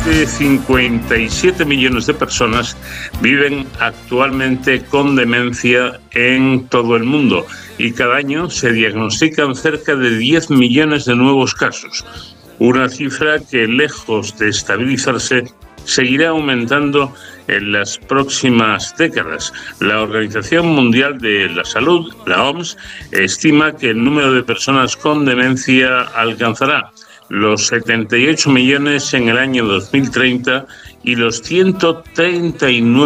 de 57 millones de personas viven actualmente con demencia en todo el mundo y cada año se diagnostican cerca de 10 millones de nuevos casos. Una cifra que, lejos de estabilizarse, seguirá aumentando en las próximas décadas. La Organización Mundial de la Salud, la OMS, estima que el número de personas con demencia alcanzará los 78 millones en el año 2030 y los 139